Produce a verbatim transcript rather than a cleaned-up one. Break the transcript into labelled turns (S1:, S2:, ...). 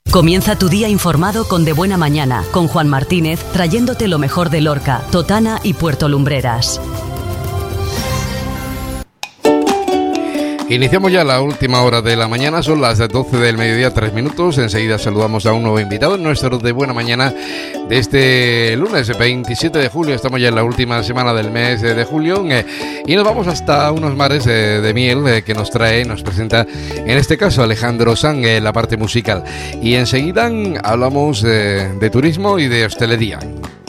S1: Comienza tu día informado con De Buena Mañana, con Juan Martínez, trayéndote lo mejor de Lorca, Totana y Puerto Lumbreras.
S2: Iniciamos ya la última hora de la mañana, son las doce del mediodía, tres minutos. Enseguida saludamos a un nuevo invitado en nuestro De Buena Mañana de este lunes veintisiete de julio. Estamos ya en la última semana del mes de julio eh, y nos vamos hasta unos mares eh, de miel eh, que nos trae, nos presenta en este caso Alejandro Sanz en la parte musical. Y enseguida hablamos eh, de turismo y de hostelería.